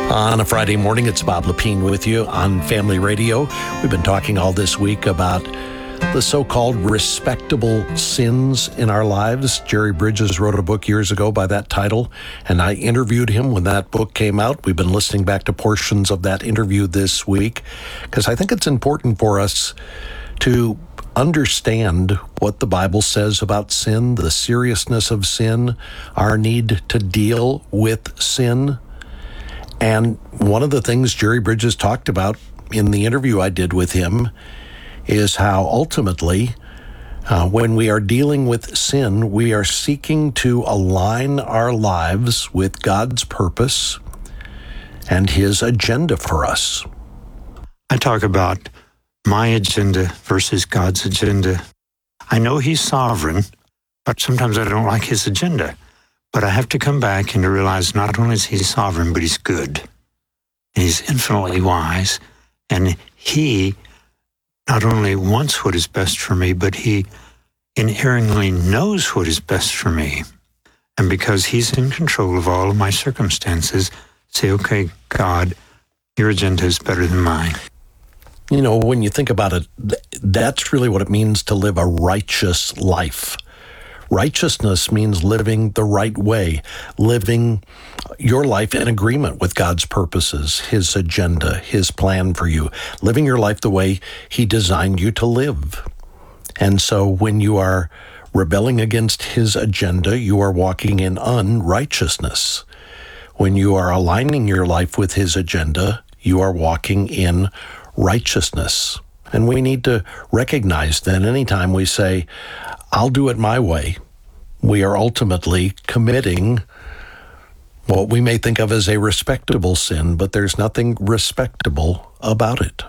On a Friday morning, it's Bob Lepine with you on Family Radio. We've been talking all this week about the so-called respectable sins in our lives. Jerry Bridges wrote a book years ago by that title, and I interviewed him when that book came out. We've been listening back to portions of that interview this week because I think it's important for us to understand what the Bible says about sin, the seriousness of sin, our need to deal with sin. And one of the things Jerry Bridges talked about in the interview I did with him is how ultimately, when we are dealing with sin, we are seeking to align our lives with God's purpose and His agenda for us. I talk about my agenda versus God's agenda. I know He's sovereign, but sometimes I don't like His agenda. But I have to come back and to realize not only is He sovereign, but He's good. And He's infinitely wise. And He not only wants what is best for me, but He inerringly knows what is best for me. And because He's in control of all of my circumstances, say, okay, God, your agenda is better than mine. You know, when you think about it, that's really what it means to live a righteous life. Righteousness means living the right way, living your life in agreement with God's purposes, His agenda, His plan for you, living your life the way He designed you to live. And so when you are rebelling against His agenda, you are walking in unrighteousness. When you are aligning your life with His agenda, you are walking in righteousness. And we need to recognize that anytime we say, I'll do it my way, we are ultimately committing what we may think of as a respectable sin, but there's nothing respectable about it.